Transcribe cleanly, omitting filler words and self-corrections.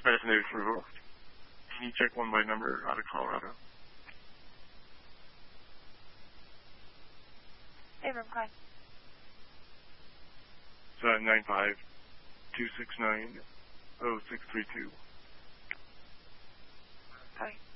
Fascinated for Can you check one by number out of Colorado? Hey, room call. It's 95-269-0632. Hi.